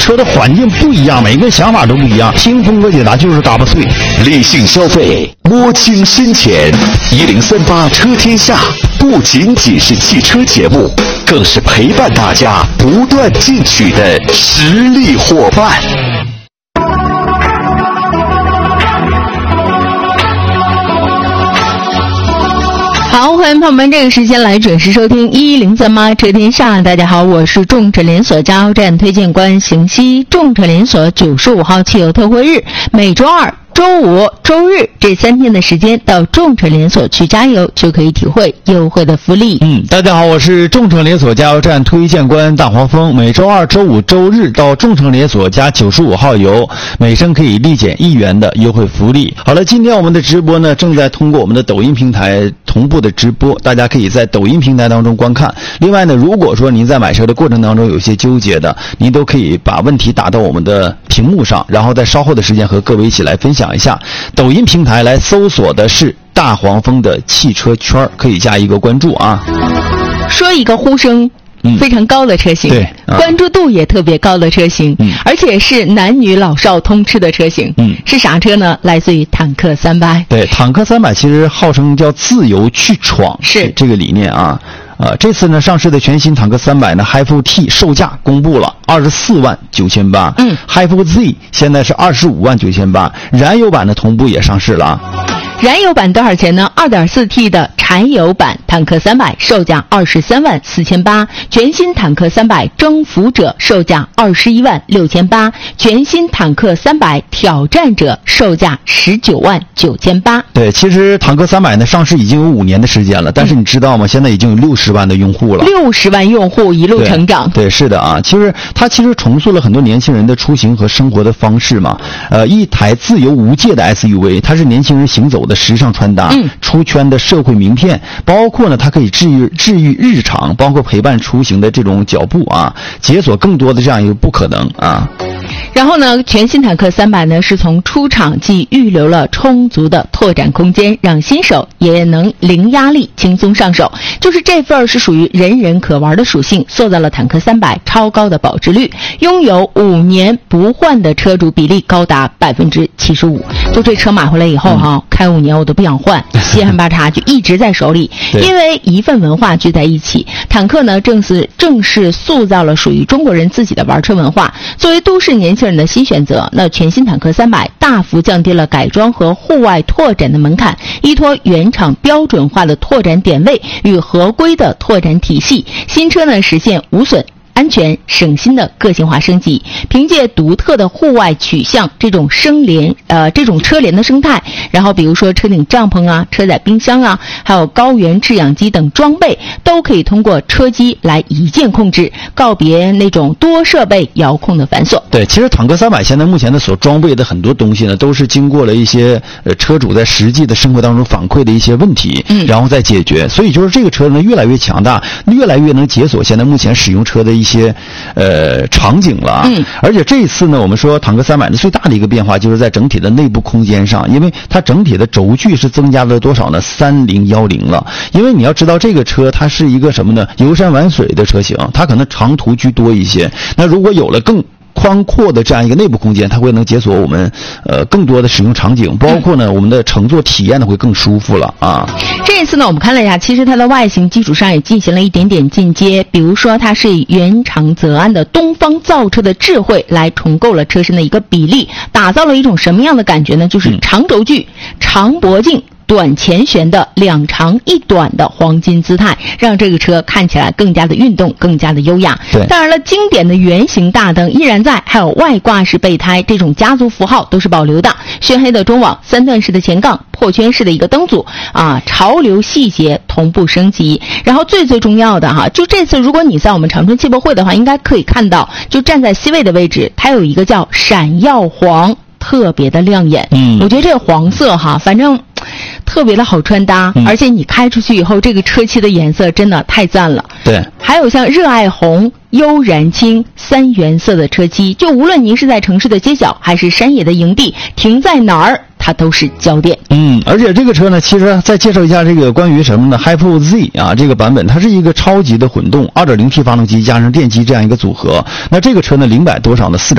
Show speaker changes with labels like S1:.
S1: 车的环境不一样，每个人想法都不一样，听峰哥解答就是嘎巴脆。
S2: 理性消费，摸清深浅。1038车天下不仅仅是汽车节目，更是陪伴大家不断进取的实力伙伴。
S3: 好，欢迎朋友们这个时间来准时收听1038车天下。大家好，我是众诚连锁加油站推荐官邢西。众诚连锁95号汽油特惠日，每周二、周五、周日这3天的时间到众诚连锁去加油，就可以体会优惠的福利。
S1: 大家好，我是众诚连锁加油站推荐官大黄蜂。每周二、周五、周日到众诚连锁加95号油，每升可以立减1元的优惠福利。好了，今天我们的直播呢，正在通过我们的抖音平台同步的直播，大家可以在抖音平台当中观看。另外呢，如果说您在买车的过程当中有些纠结的，您都可以把问题打到我们的屏幕上，然后在稍后的时间和各位一起来分享一下。抖音平台来搜索的是大黄蜂的汽车圈，可以加一个关注啊。
S3: 说一个呼声非常高的车型，
S1: 对，
S3: 关注度也特别高的车型，而且是男女老少通吃的车型，是啥车呢？来自于坦克300。
S1: 对，坦克300其实号称叫自由去闯，
S3: 是这
S1: 个理念啊。这次呢上市的全新坦克300呢 Hi4 T 售价公布了24.98万，Hi4 Z 现在是25.98万，燃油版的同步也上市了啊。
S3: 燃油版多少钱呢？ 2.4T 的柴油版坦克300售价23.48万，全新坦克300征服者售价21.68万，全新坦克300挑战者售价19.98万。
S1: 对，其实坦克300呢上市已经有5年的时间了，但是你知道吗？现在已经有60万的用户了
S3: ，60万用户一路成长。
S1: 对，是的啊，它其实重塑了很多年轻人的出行和生活的方式嘛。一台自由无界的 SUV， 它是年轻人行走的时尚穿搭，出圈的社会名片，包括呢它可以治愈日常，包括陪伴出行的这种脚步啊，解锁更多的这样一个不可能啊。
S3: 然后呢，全新坦克300呢是从出厂即预留了充足的拓展空间，让新手也能零压力轻松上手。就是这份是属于人人可玩的属性，塑造了坦克300超高的保值率，拥有5年不换的车主比例高达75%。就这车买回来以后开5年我都不想换，稀罕巴叉就一直在手里。因为一份文化聚在一起，坦克呢正是塑造了属于中国人自己的玩车文化。作为都市年轻人的新选择，那全新坦克300大幅降低了改装和户外拓展的门槛，依托原厂标准化的拓展点位与合规的拓展体系，新车呢实现无损、安全、省心的个性化升级。凭借独特的户外取向，这种车联的生态，然后比如说车顶帐篷啊、车载冰箱啊，还有高原制氧机等装备，都可以通过车机来一键控制，告别那种多设备遥控的繁琐。
S1: 对，其实坦克300现在目前的所装备的很多东西呢，都是经过了一些车主在实际的生活当中反馈的一些问题，然后再解决。所以就是这个车呢越来越强大，越来越能解锁现在目前使用车的一些场景了。而且这一次呢，我们说坦克300的最大的一个变化就是在整体的内部空间上，因为它整体的轴距是增加了多少呢？3010了。因为你要知道这个车它是一个什么呢？游山玩水的车型，它可能长途居多一些。那如果有了更宽阔的这样一个内部空间，它会能解锁我们更多的使用场景，包括呢我们的乘坐体验呢会更舒服了啊。
S3: 这一次呢我们看了一下，其实它的外形基础上也进行了一点点进阶，比如说它是以原厂泽安的东方造车的智慧来重构了车身的一个比例，打造了一种什么样的感觉呢？就是长轴距、长脖颈、短前悬的2长1短的黄金姿态，让这个车看起来更加的运动，更加的优雅。
S1: 对，
S3: 当然了，经典的圆形大灯依然在，还有外挂式备胎这种家族符号都是保留的。宣黑的中网、3段式的前杠、破圈式的一个灯组啊，潮流细节同步升级。然后最重要的就这次如果你在我们长春汽博会的话，应该可以看到，就站在 C 位的位置，它有一个叫闪耀黄，特别的亮眼。我觉得这个黄色反正特别的好穿搭，而且你开出去以后，这个车漆的颜色真的太赞了。
S1: 对，
S3: 还有像热爱红、悠然青3原色的车漆，就无论您是在城市的街角还是山野的营地，停在哪儿它都是焦点。
S1: 而且这个车呢，其实再介绍一下这个关于什么呢 Hi4 Z 啊，这个版本它是一个超级的混动 2.0T 发动机加上电机这样一个组合。那这个车呢0-100多少呢